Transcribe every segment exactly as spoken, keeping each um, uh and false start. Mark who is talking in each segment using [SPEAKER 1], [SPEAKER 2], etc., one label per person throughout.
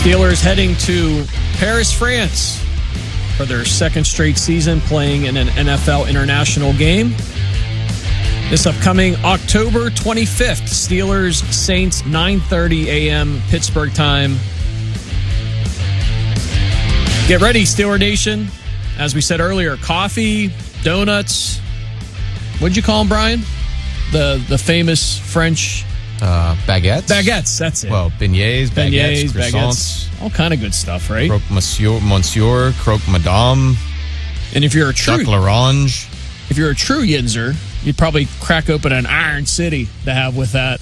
[SPEAKER 1] Steelers heading to Paris, France for their second straight season, playing in an N F L international game. This upcoming October twenty-fifth, Steelers Saints, nine thirty a.m. Pittsburgh time. Get ready, Steeler Nation. As we said earlier, coffee, donuts. What'd you call them, Brian? The the famous French...
[SPEAKER 2] Uh, baguettes?
[SPEAKER 1] Baguettes, that's it.
[SPEAKER 2] Well, beignets, baguettes,
[SPEAKER 1] beignets,
[SPEAKER 2] croissants.
[SPEAKER 1] Baguettes, all kind of good stuff, right?
[SPEAKER 2] Croque monsieur, monsieur, croque madame.
[SPEAKER 1] And if you're a true...
[SPEAKER 2] Duck l'orange.
[SPEAKER 1] If you're a true Yinzer, you'd probably crack open an Iron City to have with that.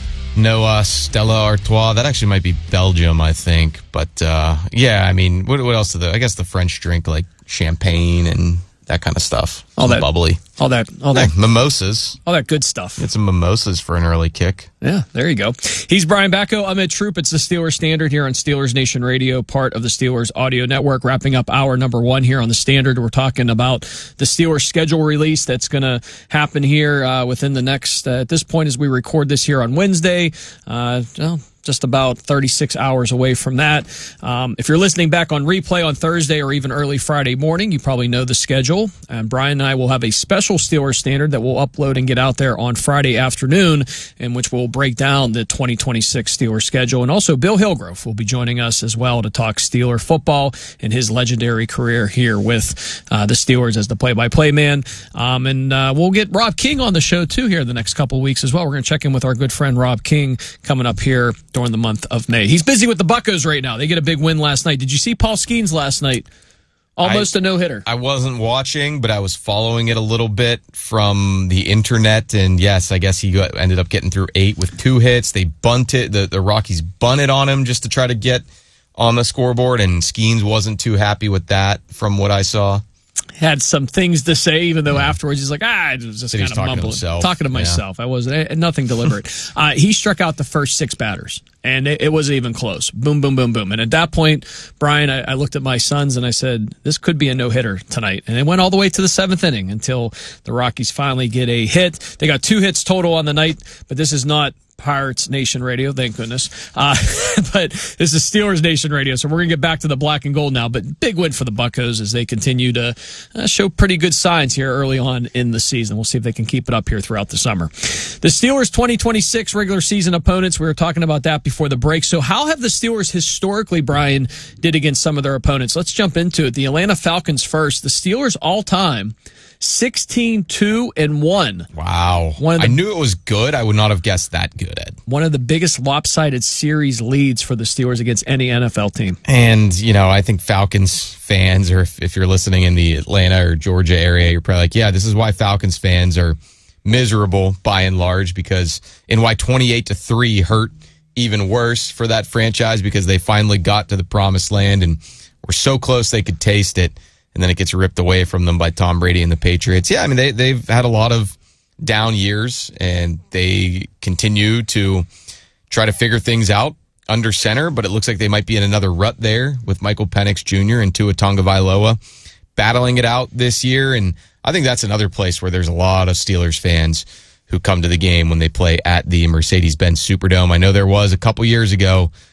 [SPEAKER 2] No, uh, Stella Artois. That actually might be Belgium, I think. But, uh, yeah, I mean, what, what else do the... I guess the French drink, like, champagne and that kind of stuff.
[SPEAKER 1] All that
[SPEAKER 2] bubbly.
[SPEAKER 1] All that... All that
[SPEAKER 2] yeah, mimosas.
[SPEAKER 1] All that good stuff.
[SPEAKER 2] Get some mimosas for an early kick.
[SPEAKER 1] Yeah, there you go. He's Brian Bacco. I'm Ed Troop. It's the Steelers Standard here on Steelers Nation Radio, part of the Steelers Audio Network. Wrapping up hour number one here on the Standard. We're talking about the Steelers schedule release that's going to happen here uh, within the next, uh, at this point as we record this here on Wednesday. Uh, well, just about thirty-six hours away from that. Um, if you're listening back on replay on Thursday or even early Friday morning, you probably know the schedule. And Brian and I will have a special Steelers Standard that we'll upload and get out there on Friday afternoon, in which we'll break down the twenty twenty-six Steelers schedule. And also Bill Hillgrove will be joining us as well to talk Steeler football and his legendary career here with uh, the Steelers as the play-by-play man. Um, and uh, we'll get Rob King on the show, too, here the next couple of weeks as well. We're going to check in with our good friend Rob King coming up here during the month of May. He's busy with the Buccos right now. They get a big win last night. Did you see Paul Skeens last night? Almost I, a no-hitter.
[SPEAKER 2] I wasn't watching, but I was following it a little bit from the internet. And yes, I guess he got, ended up getting through eight with two hits. They bunted, the, the Rockies bunted on him just to try to get on the scoreboard. And Skeens wasn't too happy with that from what I saw.
[SPEAKER 1] Had some things to say, even though yeah. afterwards he's like, ah, I was just kind of mumbling.
[SPEAKER 2] To
[SPEAKER 1] talking to myself. Yeah. I wasn't, nothing deliberate. uh, he struck out the first six batters, and it, it wasn't even close. Boom, boom, boom, boom. And at that point, Brian, I, I looked at my sons and I said, this could be a no-hitter tonight. And it went all the way to the seventh inning until the Rockies finally get a hit. They got two hits total on the night, but this is not Pirates Nation Radio, thank goodness. Uh, but this is Steelers Nation Radio, so we're going to get back to the black and gold now. But big win for the Buccos as they continue to uh, show pretty good signs here early on in the season. We'll see if they can keep it up here throughout the summer. The Steelers' twenty twenty-six regular season opponents, we were talking about that before the break. So how have the Steelers historically, Brian, did against some of their opponents? Let's jump into it. The Atlanta Falcons first. The Steelers all-time sixteen two and one.
[SPEAKER 2] Wow. One of the, I knew it was good. I would not have guessed that good, Ed.
[SPEAKER 1] One of the biggest lopsided series leads for the Steelers against any N F L team.
[SPEAKER 2] And, you know, I think Falcons fans, or if, if you're listening in the Atlanta or Georgia area, you're probably like, yeah, this is why Falcons fans are miserable by and large, because, and why twenty-eight to three hurt even worse for that franchise, because they finally got to the promised land and were so close they could taste it. And then it gets ripped away from them by Tom Brady and the Patriots. Yeah, I mean, they, they've had a lot of down years, and they continue to try to figure things out under center, but it looks like they might be in another rut there with Michael Penix Junior and Tua Tagovailoa battling it out this year. And I think that's another place where there's a lot of Steelers fans who come to the game when they play at the Mercedes-Benz Superdome. I know there was a couple years ago